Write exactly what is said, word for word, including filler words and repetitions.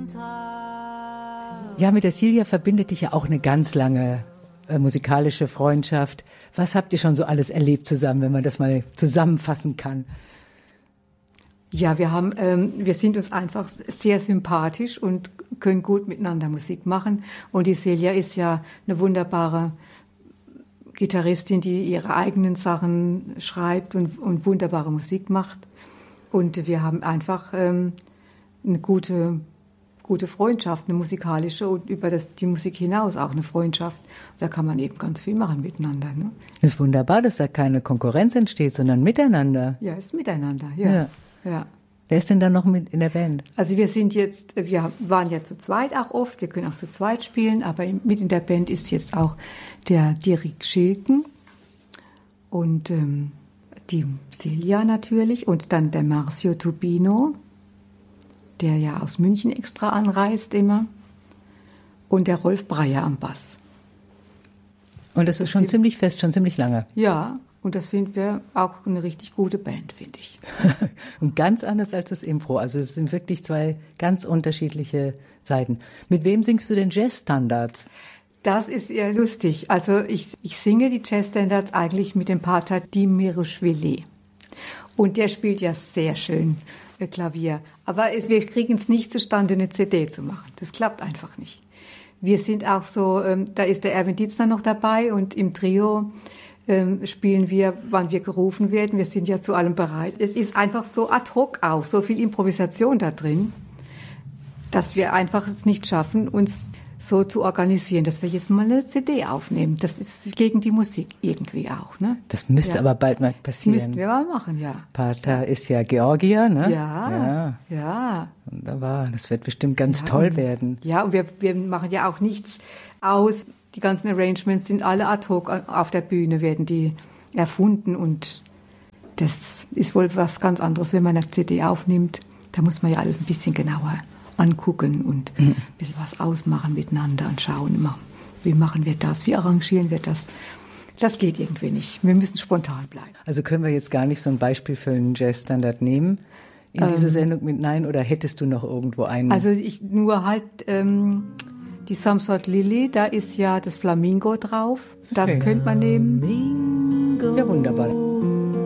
Ja, mit der Silja verbindet dich ja auch eine ganz lange äh, musikalische Freundschaft. Was habt ihr schon so alles erlebt zusammen, wenn man das mal zusammenfassen kann? Ja, wir haben, ähm, wir sind uns einfach sehr sympathisch und können gut miteinander Musik machen. Und die Silja ist ja eine wunderbare Gitarristin, die ihre eigenen Sachen schreibt und, und wunderbare Musik macht. Und wir haben einfach ähm, eine gute, gute Freundschaft, eine musikalische und über das, die Musik hinaus auch eine Freundschaft. Da kann man eben ganz viel machen miteinander. Ne? Es ist wunderbar, dass da keine Konkurrenz entsteht, sondern miteinander. Ja, ist miteinander, ja. Ja. ja. Wer ist denn da noch mit in der Band? Also wir sind jetzt, wir waren ja zu zweit auch oft, wir können auch zu zweit spielen, aber mit in der Band ist jetzt auch der Dirk Schilken und ähm, die Silja natürlich und dann der Marcio Tubino, der ja aus München extra anreist immer, und der Rolf Breyer am Bass. Und das ist schon ziemlich fest, schon ziemlich lange. Ja, und das sind wir auch eine richtig gute Band, finde ich. Und ganz anders als das Impro. Also es sind wirklich zwei ganz unterschiedliche Seiten. Mit wem singst du denn Jazzstandards? Das ist eher lustig. Also ich, ich singe die Jazzstandards eigentlich mit dem Pater Dimiroschwili. Und der spielt ja sehr schön äh, Klavier. Aber es, wir kriegen es nicht zustande, eine C D zu machen. Das klappt einfach nicht. Wir sind auch so, ähm, da ist der Erwin Dietzner noch dabei und im Trio ähm, spielen wir, wann wir gerufen werden. Wir sind ja zu allem bereit. Es ist einfach so ad hoc auch, so viel Improvisation da drin, dass wir einfach es nicht schaffen, uns so zu organisieren, dass wir jetzt mal eine C D aufnehmen. Das ist gegen die Musik irgendwie auch. Ne? Das müsste ja. aber bald mal passieren. Das müssten wir mal machen, ja. Pater ja. ist ja Georgier, ne? Ja, ja. ja. Wunderbar, das wird bestimmt ganz ja, toll und, werden. Ja, und wir, wir machen ja auch nichts aus. Die ganzen Arrangements sind alle ad hoc auf der Bühne, werden die erfunden. Und das ist wohl was ganz anderes, wenn man eine C D aufnimmt. Da muss man ja alles ein bisschen genauer angucken und mhm. ein bisschen was ausmachen miteinander und schauen immer, wie machen wir das, wie arrangieren wir das. Das geht irgendwie nicht. Wir müssen spontan bleiben. Also können wir jetzt gar nicht so ein Beispiel für einen Jazzstandard nehmen in ähm, diese Sendung mit Nein, oder hättest du noch irgendwo einen? Also ich nur halt ähm, die Some Sort Lily, da ist ja das Flamingo drauf. Das okay. könnte man nehmen. Ja, wunderbar.